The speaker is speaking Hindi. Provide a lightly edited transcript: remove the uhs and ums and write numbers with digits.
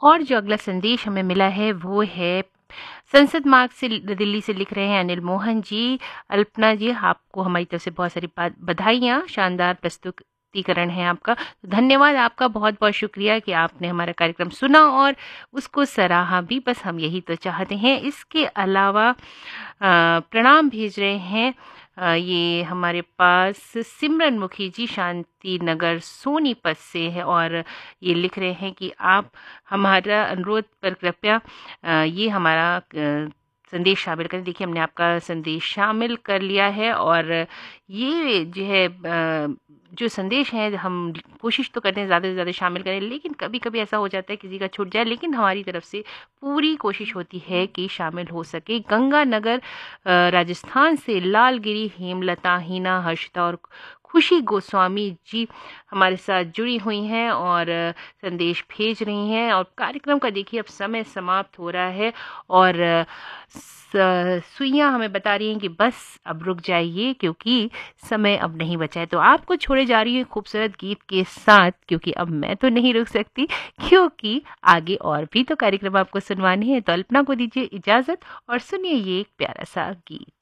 और जो अगला संदेश हमें मिला है वो है संसद मार्ग से दिल्ली से लिख रहे हैं अनिल मोहन जी। अल्पना जी, आपको हमारी तरफ से बहुत सारी बधाइयाँ, शानदार प्रस्तुतिकरण है आपका। तो धन्यवाद आपका, बहुत बहुत शुक्रिया कि आपने हमारा कार्यक्रम सुना और उसको सराहा भी। बस हम यही तो चाहते हैं। इसके अलावा प्रणाम भेज रहे हैं ये हमारे पास सिमरन मुखी जी, शांति नगर सोनीपत से है, और ये लिख रहे हैं कि आप हमारा अनुरोध पर कृपया ये हमारा संदेश शामिल करें। देखिए, हमने आपका संदेश शामिल कर लिया है, और ये जो है जो संदेश है, हम कोशिश तो करते हैं ज़्यादा से ज़्यादा शामिल करें, लेकिन कभी कभी ऐसा हो जाता है किसी का छूट जाए, लेकिन हमारी तरफ से पूरी कोशिश होती है कि शामिल हो सके। गंगानगर राजस्थान से लालगिरी हेमलता, हीना, हर्षिता और खुशी गोस्वामी जी हमारे साथ जुड़ी हुई हैं और संदेश भेज रही हैं। और कार्यक्रम का देखिए अब समय समाप्त हो रहा है, और सुइयां हमें बता रही हैं कि बस अब रुक जाइए क्योंकि समय अब नहीं बचा है। तो आपको छोड़े जा रही है खूबसूरत गीत के साथ, क्योंकि अब मैं तो नहीं रुक सकती, क्योंकि आगे और भी तो कार्यक्रम आपको सुनवाने हैं। तो अल्पना को दीजिए इजाजत और सुनिए ये एक प्यारा सा गीत।